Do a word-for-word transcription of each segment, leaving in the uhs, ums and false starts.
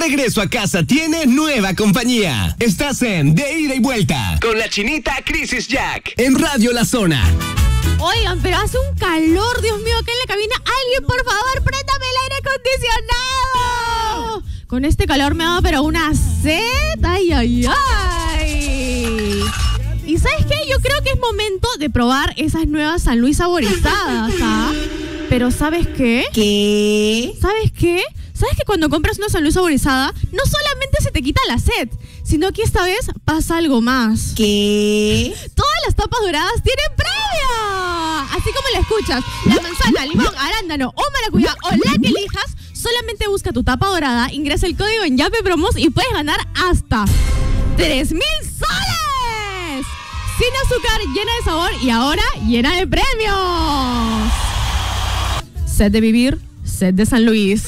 regreso a casa tiene nueva compañía. Estás en De Ida y Vuelta con la chinita Crisis Jack en Radio La Zona. Oigan, pero hace un calor, Dios mío, acá en la cabina. Alguien, por favor, préndame el aire acondicionado. Con este calor me ha dado pero una sed. Ay, ay, ay. ¿Y sabes qué? Yo creo que es momento de probar esas nuevas San Luis saborizadas, ¿ah? Pero ¿sabes qué? ¿Qué? ¿Sabes qué? ¿Sabes que cuando compras una San Luis saborizada, no solamente se te quita la sed, sino que esta vez pasa algo más? ¿Qué? Todas las tapas doradas tienen premio. Así como la escuchas, la manzana, limón, arándano o maracuyá o la que elijas, solamente busca tu tapa dorada, ingresa el código en Yape Promos y puedes ganar hasta tres mil soles. Sin azúcar, llena de sabor y ahora llena de premios. Sed de vivir, sed de San Luis.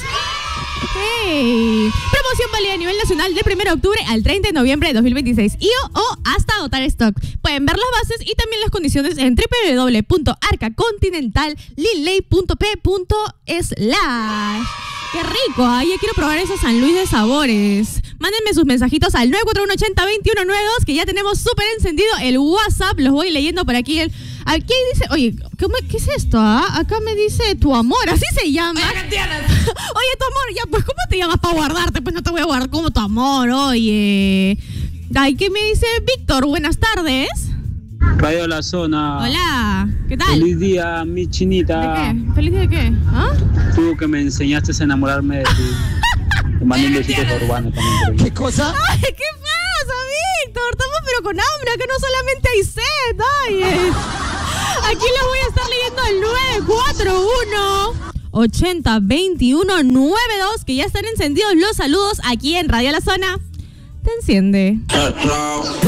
Hey. Promoción válida a nivel nacional del primero de octubre al treinta de noviembre de dos mil veintiséis y o, o hasta agotar stock. Pueden ver las bases y también las condiciones en doble u doble u doble u punto arca continental liley punto p punto slash. ¡Qué rico! Ay, ¿eh? Yo quiero probar esos San Luis de sabores. Mándenme sus mensajitos al nueve cuatro uno ochenta veintiuno noventa y dos, que ya tenemos súper encendido el WhatsApp. Los voy leyendo por aquí. El, aquí dice, oye, ¿qué, ¿qué es esto? Ah? Acá me dice tu amor, así se llama. Oye, tu amor, ya, pues, ¿cómo te llamas para guardarte? Pues no te voy a guardar como tu amor, oye. Ay, ¿qué me dice Víctor? Buenas tardes. Radio La Zona. Hola, ¿qué tal? Feliz día, mi chinita. ¿De qué? ¿Feliz día de qué? ¿Ah? Tú que me enseñaste a enamorarme de ti. Te mando un besito urbano también. ¿Qué cosa? Ay, ¿qué pasa, Víctor? Estamos pero con hambre, acá no solamente hay sed. Ay, eh. Aquí los voy a estar leyendo al nueve cuatro uno ochenta veintiuno noventa y dos, que ya están encendidos los saludos aquí en Radio La Zona. Te enciende.